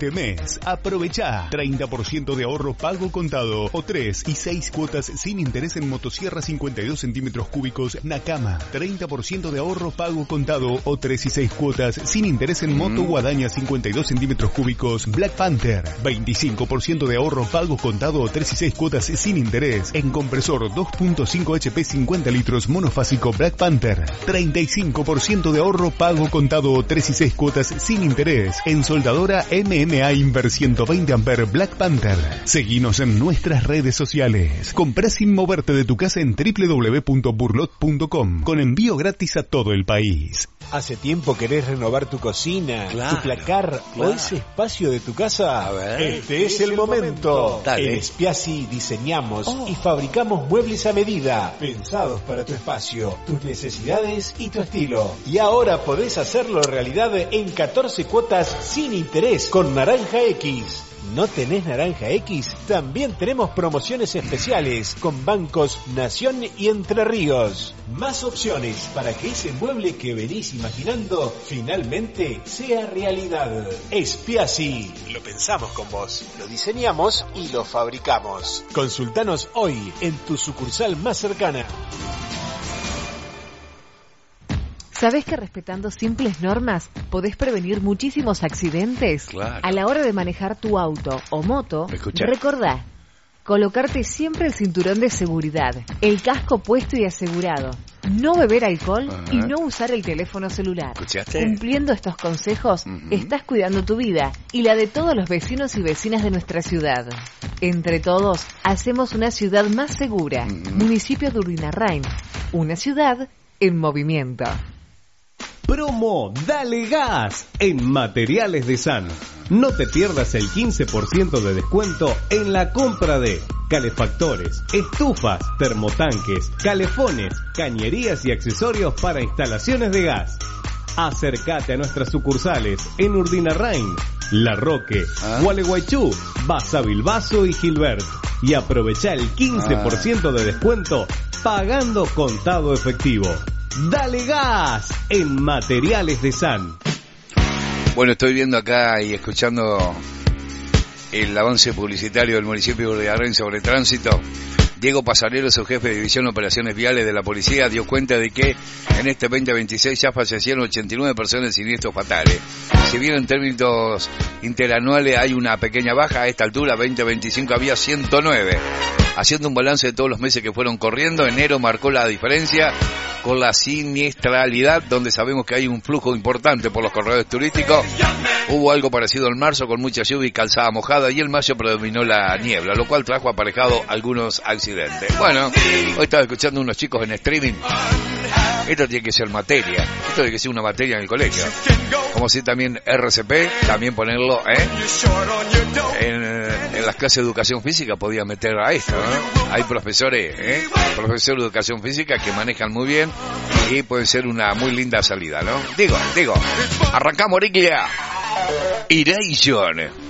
este mes. Aprovechá 30% de ahorro pago contado o 3 y 6 cuotas sin interés en motosierra 52 centímetros cúbicos Nakama. 30% de ahorro pago contado o 3 y 6 cuotas sin interés en moto Guadaña 52 centímetros cúbicos Black Panther. 25% de ahorro pago contado o 3 y 6 cuotas sin interés en compresor 2.5 HP 50 litros monofásico Black Panther. 35% de ahorro pago contado o 3 y 6 cuotas sin interés en soldadora MMA Inver 120 Ampere Black Panther. Seguinos en nuestras redes sociales. Comprá sin moverte de tu casa en www.burlot.com con envío gratis a todo el país. ¿Hace tiempo querés renovar tu cocina, tu placar o ese espacio de tu casa? A ver. Este es el momento. Dale. En Spiazzi diseñamos y fabricamos muebles a medida, pensados para tu espacio, tus necesidades y tu estilo. Y ahora podés hacerlo realidad en 14 cuotas sin interés con Naranja X. ¿No tenés Naranja X? También tenemos promociones especiales con bancos Nación y Entre Ríos. Más opciones para que ese mueble que venís imaginando finalmente sea realidad. Spiazzi. Lo pensamos con vos, lo diseñamos y lo fabricamos. Consultanos hoy en tu sucursal más cercana. ¿Sabés que respetando simples normas podés prevenir muchísimos accidentes? Claro. A la hora de manejar tu auto o moto, recordá, colocarte siempre el cinturón de seguridad, el casco puesto y asegurado, no beber alcohol y no usar el teléfono celular. ¿Escuchaste? Cumpliendo estos consejos, estás cuidando tu vida y la de todos los vecinos y vecinas de nuestra ciudad. Entre todos, hacemos una ciudad más segura. Municipio de Urdinarrain, una ciudad en movimiento. Promo Dale Gas en Materiales de San. No te pierdas el 15% de descuento en la compra de calefactores, estufas, termotanques, calefones, cañerías y accesorios para instalaciones de gas. Acércate a nuestras sucursales en Urdinarrain, La Roque, Gualeguaychú, Basavilbaso y Gilbert. Y aprovecha el 15% de descuento pagando contado efectivo. Dale Gas en Materiales de San. Bueno, estoy viendo acá y escuchando el avance publicitario del municipio de Urdinarrain sobre tránsito. Diego Pasarelo, su jefe de División de Operaciones Viales de la Policía, dio cuenta de que en este 2026 ya fallecieron 89 personas en siniestros fatales. Si bien en términos interanuales hay una pequeña baja, a esta altura, 2025, había 109. Haciendo un balance de todos los meses que fueron corriendo, enero marcó la diferencia con la siniestralidad, donde sabemos que hay un flujo importante por los corredores turísticos. Hubo algo parecido en marzo, con mucha lluvia y calzada mojada, y en mayo predominó la niebla, lo cual trajo aparejado algunos accidentes. Bueno, hoy estaba escuchando unos chicos en streaming. Esto tiene que ser materia, esto tiene que ser una materia en el colegio. Como si también RCP, también ponerlo en las clases de educación física, podía meter a esto, ¿no? Hay profesores de educación física que manejan muy bien y puede ser una muy linda salida, ¿no? Digo, arrancamos, Riquia. Iration.